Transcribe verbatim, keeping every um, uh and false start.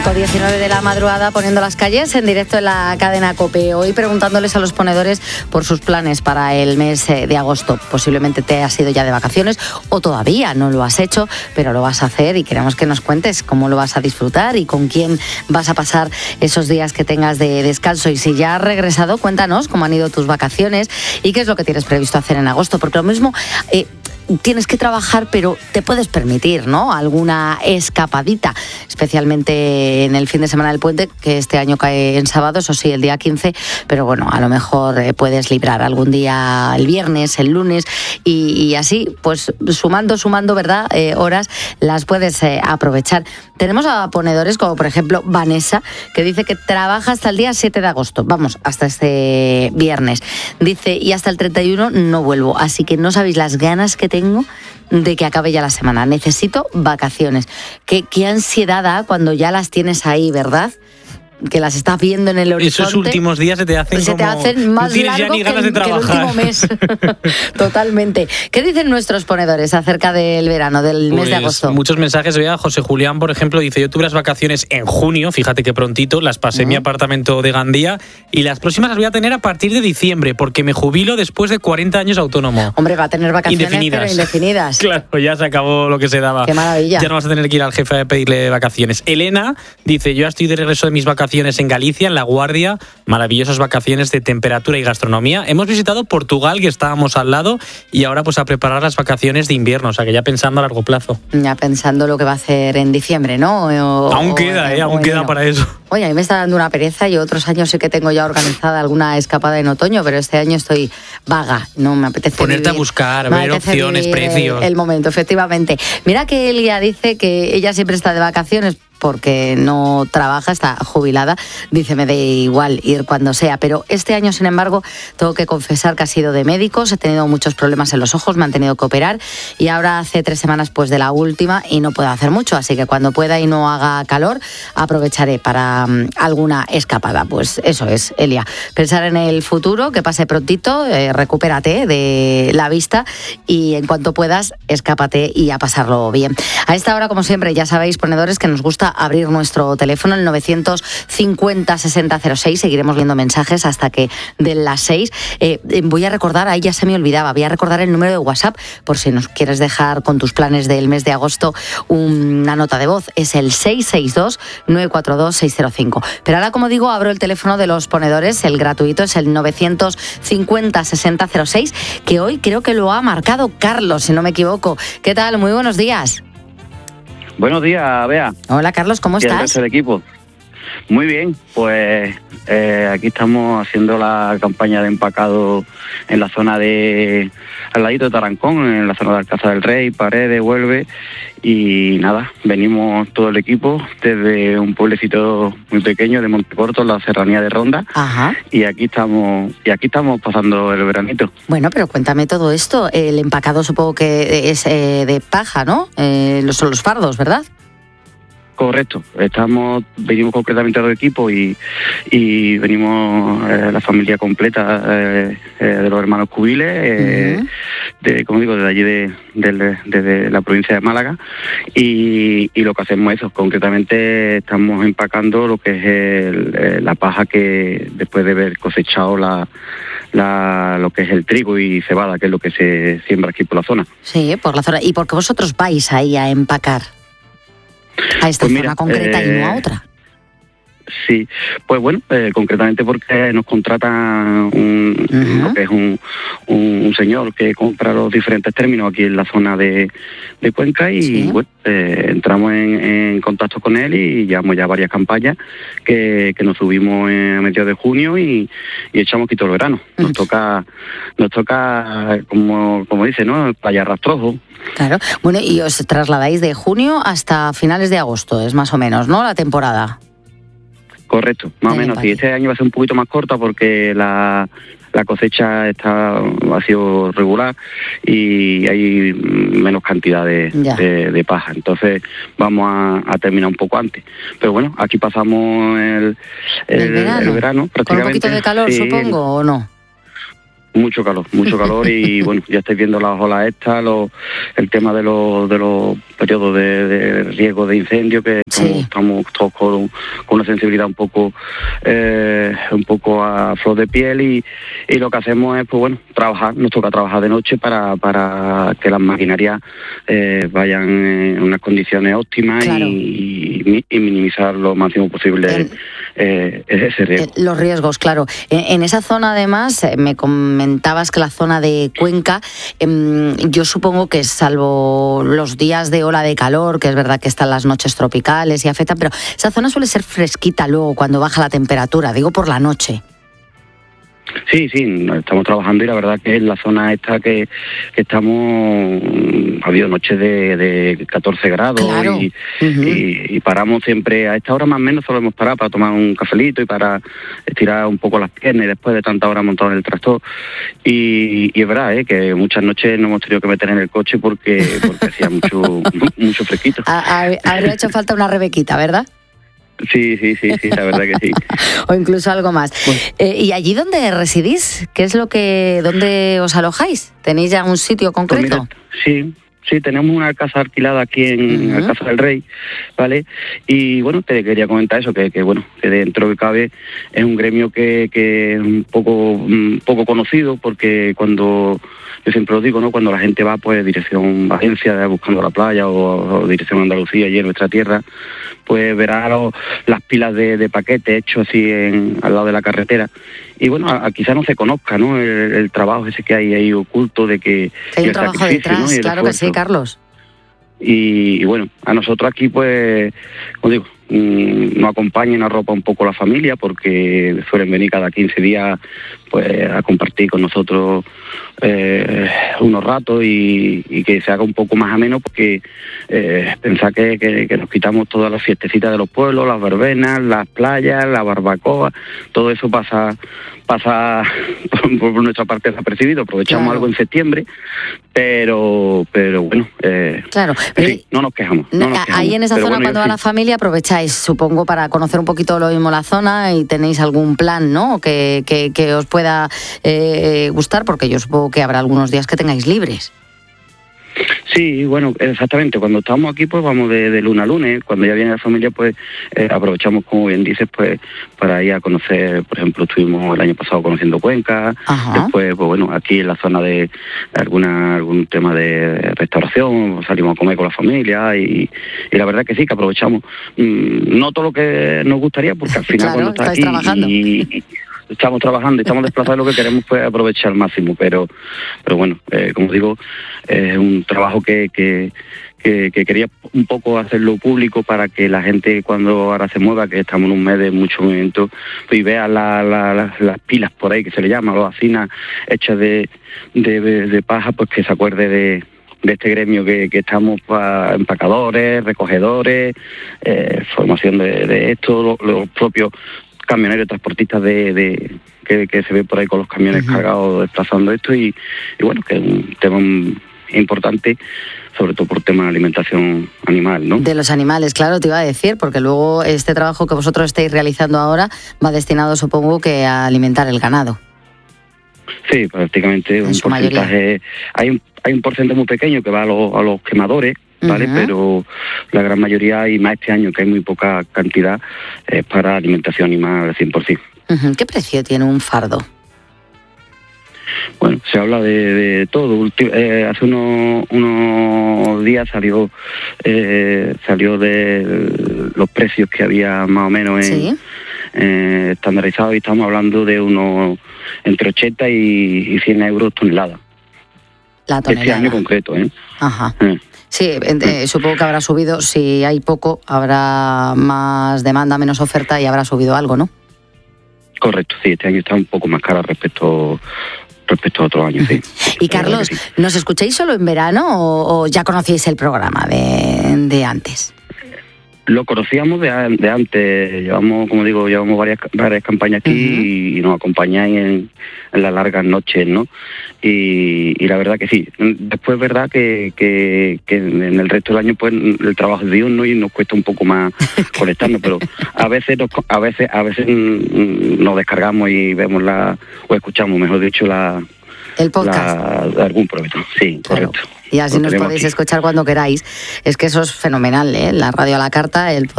cinco diecinueve de la madrugada, poniendo las calles en directo en la cadena COPE. Hoy preguntándoles a los ponedores por sus planes para el mes de agosto. Posiblemente te has ido ya de vacaciones o todavía no lo has hecho, pero lo vas a hacer y queremos que nos cuentes cómo lo vas a disfrutar y con quién vas a pasar esos días que tengas de descanso. Y si ya has regresado, cuéntanos cómo han ido tus vacaciones y qué es lo que tienes previsto hacer en agosto, porque lo mismo... Eh, tienes que trabajar, pero te puedes permitir, ¿no?, alguna escapadita, especialmente en el fin de semana del puente, que este año cae en sábado, eso sí, el día quince, pero bueno, a lo mejor eh, puedes librar algún día el viernes, el lunes, y, y así, pues sumando, sumando, ¿verdad?, eh, horas, las puedes eh, aprovechar. Tenemos a ponedores como, por ejemplo, Vanessa, que dice que trabaja hasta el día siete de agosto, vamos, hasta este viernes. Dice, y hasta el treinta y uno no vuelvo, así que no sabéis las ganas que tengo de que acabe ya la semana. Necesito vacaciones. Qué, qué ansiedad da cuando ya las tienes ahí, ¿verdad? Que las estás viendo en el horizonte. Esos últimos días se te hacen se como... te hacen más largos que, que el último mes. Totalmente. ¿Qué dicen nuestros ponedores acerca del verano, del pues mes de agosto? Muchos mensajes. Vea, José Julián, por ejemplo, dice: yo tuve las vacaciones en junio, fíjate que prontito, las pasé en uh-huh. mi apartamento de Gandía, y las próximas las voy a tener a partir de diciembre, porque me jubilo después de cuarenta años autónomo. Hombre, va a tener vacaciones, indefinidas. Pero indefinidas. Claro, ya se acabó lo que se daba. Qué maravilla. Ya no vas a tener que ir al jefe a pedirle vacaciones. Elena dice: yo ya estoy de regreso de mis vacaciones en Galicia, en La Guardia, maravillosas vacaciones de temperatura y gastronomía. Hemos visitado Portugal, que estábamos al lado, y ahora pues a preparar las vacaciones de invierno, o sea que ya pensando a largo plazo. Ya pensando lo que va a hacer en diciembre, ¿no? O, aún queda, ¿eh? Aún bueno. queda para eso. Oye, a mí me está dando una pereza. Yo otros años sí que tengo ya organizada alguna escapada en otoño, pero este año estoy vaga, no me apetece ponerte vivir, a buscar, ver opciones, precios. El, el momento, efectivamente. Mira que Elia dice que ella siempre está de vacaciones porque no trabaja, está jubilada. Dice, me da igual ir cuando sea, pero este año, sin embargo, tengo que confesar que ha sido de médicos, he tenido muchos problemas en los ojos, me han tenido que operar, y ahora hace tres semanas pues de la última y no puedo hacer mucho, así que cuando pueda y no haga calor, aprovecharé para um, alguna escapada. Pues eso es, Elia, pensar en el futuro, que pase prontito, eh, recupérate de la vista y en cuanto puedas, escápate y a pasarlo bien. A esta hora, como siempre, ya sabéis, ponedores, que nos gusta abrir nuestro teléfono, el novecientos cincuenta sesenta cero seis. Seguiremos viendo mensajes hasta que den las seis. Eh, voy a recordar, ahí ya se me olvidaba, voy a recordar el número de WhatsApp por si nos quieres dejar con tus planes del mes de agosto una nota de voz. Es el seis seis dos, nueve cuatro dos, seis cero cinco. Pero ahora, como digo, abro el teléfono de los ponedores, el gratuito es el novecientos cincuenta sesenta cero seis, que hoy creo que lo ha marcado Carlos, si no me equivoco. ¿Qué tal? Muy buenos días. Buenos días, Bea. Hola, Carlos, ¿cómo estás? Y el resto del equipo. Muy bien, pues eh, aquí estamos haciendo la campaña de empacado en la zona de, al ladito de Tarancón, en la zona de Alcázar del Rey, Paredes, Huelve, y nada, venimos todo el equipo desde un pueblecito muy pequeño de Montecorto, la serranía de Ronda. Ajá. y aquí estamos y aquí estamos pasando el veranito. Bueno, pero cuéntame todo esto. El empacado supongo que es eh, de paja, ¿no? Eh, son los fardos, ¿verdad? Correcto, estamos, venimos concretamente a dos equipos y, y venimos eh, la familia completa eh, eh, de los hermanos Cubiles, eh, uh-huh. de, como digo, de allí de, de, de, de la provincia de Málaga, y, y lo que hacemos es eso, concretamente estamos empacando lo que es el, eh, la paja que después de haber cosechado la, la lo que es el trigo y cebada, que es lo que se siembra aquí por la zona. Sí, por la zona. ¿Y por qué vosotros vais ahí a empacar? A esta pues mira, zona concreta eh, y no a otra. Sí, pues bueno, eh, concretamente porque nos contrata un, uh-huh. lo que es un, un, un señor que compra los diferentes términos aquí en la zona de, de Cuenca, y sí. bueno, eh, entramos en, en contacto con él y llevamos ya varias campañas que, que nos subimos en, a mediados de junio y, y echamos aquí todo el verano. Nos uh-huh. toca, nos toca como, como dice, ¿no? Playa Rastrojo. Claro, bueno, y os trasladáis de junio hasta finales de agosto, es más o menos, ¿no?, la temporada. Correcto, más o menos. Sí, este año va a ser un poquito más corta porque la, la cosecha está ha sido regular y hay menos cantidad de, de, de paja. Entonces vamos a, a terminar un poco antes. Pero bueno, aquí pasamos el, el, el, verano? el verano prácticamente. ¿Con un poquito de calor, sí, supongo, o no? Mucho calor, mucho calor y bueno, ya estáis viendo las olas estas, los, el tema de los de los periodos de, de riesgo de incendio, que sí. estamos todos con, con una sensibilidad un poco eh, un poco a flor de piel y, y lo que hacemos es, pues bueno, trabajar, nos toca trabajar de noche para, para que las maquinarias eh, vayan en unas condiciones óptimas, claro. y, y minimizar lo máximo posible el, eh, ese riesgo. Los riesgos, claro. En, en esa zona además me comentabas que la zona de Cuenca, eh, yo supongo que salvo los días de ola de calor, que es verdad que están las noches tropicales y afectan, pero esa zona suele ser fresquita luego cuando baja la temperatura, digo por la noche. Sí, sí, estamos trabajando y la verdad que es la zona esta que, que estamos, ha habido noches de, de catorce grados, claro. y, uh-huh. y, y paramos siempre, a esta hora más o menos solemos parar para tomar un cafelito y para estirar un poco las piernas y después de tanta hora montado en el tractor. Y, y es verdad, ¿eh? Que muchas noches nos hemos tenido que meter en el coche porque, porque hacía mucho, mucho fresquito. Habría hecho falta una rebequita, ¿verdad? Sí, sí, sí, sí, la verdad que sí. O incluso algo más. Bueno. Eh, ¿Y allí dónde residís? ¿Qué es lo que, dónde os alojáis? ¿Tenéis ya un sitio concreto? Pues mira, sí, sí, tenemos una casa alquilada aquí en uh-huh. la Casa del Rey, ¿vale? Y bueno, te quería comentar eso, que, que bueno, que dentro que cabe es un gremio que, que es un poco, un poco conocido, porque cuando, yo siempre lo digo, ¿no? Cuando la gente va, pues, dirección Valencia, buscando la playa, o, o dirección Andalucía, allí en nuestra tierra, pues verá los, las pilas de, de paquetes hechos así en, al lado de la carretera. Y bueno, a, a quizá no se conozca, ¿no? El, el trabajo ese que hay ahí oculto de que... Hay un trabajo detrás, ¿no? Claro esfuerzo. Que sí, Carlos. Y, y bueno, a nosotros aquí, pues, como digo, mmm, nos acompaña y nos arropa un poco la familia, porque suelen venir cada quince días, pues, a compartir con nosotros eh, unos ratos y, y que se haga un poco más ameno, porque eh, pensar que, que, que nos quitamos todas las fiestecitas de los pueblos, las verbenas, las playas, la barbacoa, todo eso pasa pasa por, por nuestra parte desapercibido. Aprovechamos claro. algo en septiembre, pero pero bueno, eh, claro. Sí, no nos quejamos. No nos quejamos. Ahí en esa pero zona, bueno, cuando va sí. la familia, aprovecháis, supongo, para conocer un poquito lo mismo la zona, y tenéis algún plan, ¿no? Que, que, que os pueda eh, gustar, porque yo supongo que habrá algunos días que tengáis libres. Sí, bueno, exactamente. Cuando estamos aquí, pues vamos de, de lunes a lunes. Cuando ya viene la familia, pues eh, aprovechamos, como bien dices, pues para ir a conocer. Por ejemplo, estuvimos el año pasado conociendo Cuenca. Ajá. Después, pues bueno, aquí en la zona de alguna algún tema de restauración, salimos a comer con la familia y, y la verdad que sí, que aprovechamos. Mm, no todo lo que nos gustaría, porque al final claro, cuando estás aquí trabajando. Y, y, estamos trabajando y estamos desplazados, lo que queremos pues aprovechar al máximo, pero pero bueno, eh, como digo, es eh, un trabajo que, que, que, que quería un poco hacerlo público para que la gente, cuando ahora se mueva, que estamos en un mes de mucho movimiento, pues vea la, la, la, las pilas por ahí, que se le llama, las hacinas hechas de, de, de paja, pues que se acuerde de de este gremio que, que estamos para empacadores, recogedores, eh, formación de, de esto, los, los propios camioneros transportistas de, de que, que se ve por ahí con los camiones uh-huh. cargados desplazando esto y, y bueno, que es un tema importante, sobre todo por tema de alimentación animal, ¿no? De los animales, claro, te iba a decir, porque luego este trabajo que vosotros estáis realizando ahora va destinado, supongo, que a alimentar el ganado. Sí, prácticamente en un porcentaje, hay un, hay un porcentaje muy pequeño que va a los, a los quemadores, ¿vale? Uh-huh. Pero la gran mayoría, y más este año que hay muy poca cantidad, es para alimentación animal al cien por ciento. Uh-huh. ¿Qué precio tiene un fardo? Bueno, se habla de, de todo. Eh, hace unos, unos días salió eh, salió de los precios que había más o menos en, ¿sí? eh, estandarizados, y estamos hablando de unos entre ochenta y cien euros tonelada. La tonelada. Este año concreto, ¿eh? Ajá. Eh. Sí, eh, supongo que habrá subido. Si hay poco, habrá más demanda, menos oferta y habrá subido algo, ¿no? Correcto, sí. Este año está un poco más cara respecto respecto a otros años, sí. Y Carlos, sí. ¿Nos escucháis solo en verano o, o ya conocíais el programa de, de antes? Lo conocíamos de, de antes, llevamos, como digo, llevamos varias varias campañas aquí uh-huh. y, y nos acompañáis en, en las largas noches, ¿no? Y, y la verdad que sí. Después es verdad que, que, que en el resto del año pues el trabajo es diurno y nos cuesta un poco más conectarnos, pero a veces nos, a veces a veces nos descargamos y vemos la o escuchamos, mejor dicho, la El podcast. La, algún provecho, sí, claro. Correcto. Y así Lo nos podéis aquí. escuchar cuando queráis. Es que eso es fenomenal, ¿eh? La radio a la carta, el